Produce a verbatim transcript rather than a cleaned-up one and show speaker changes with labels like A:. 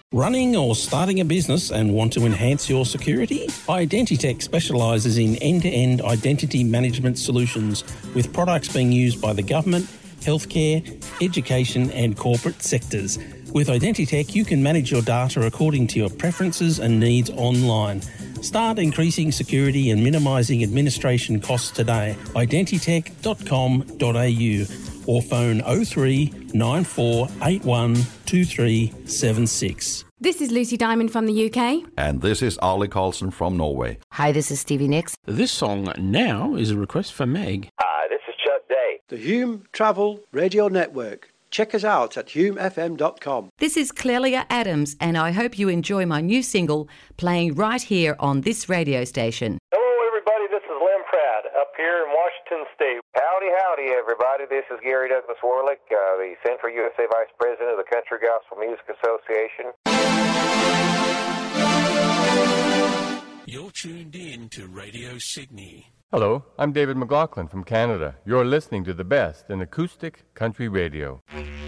A: Running or starting a business and want to enhance your security? Identitech specialises in end-to-end identity management solutions with products being used by the government, healthcare, education and corporate sectors. With Identitech, you can manage your data according to your preferences and needs online. Start increasing security and minimising administration costs today. identitech dot com dot a u or phone oh three nine four eight one two three seven six.
B: This is Lucy Diamond from the U K.
C: And this is Arlie Carlson from Norway.
D: Hi, this is Stevie Nicks.
E: This song now is a request for Meg.
F: Hi, this is Chuck Day.
G: The Hume Travel Radio Network. Check us out at hume f m dot com.
D: This is Clelia Adams, and I hope you enjoy my new single playing right here on this radio station.
F: Hello, everybody. This is Lem Pratt up here in Washington State. Howdy, howdy, everybody. This is Gary Douglas Warlick, uh, the Central U S A Vice President of the Country Gospel Music Association.
H: You're tuned in to Radio Sydney.
I: Hello, I'm David McLaughlin from Canada. You're listening to the best in acoustic country radio.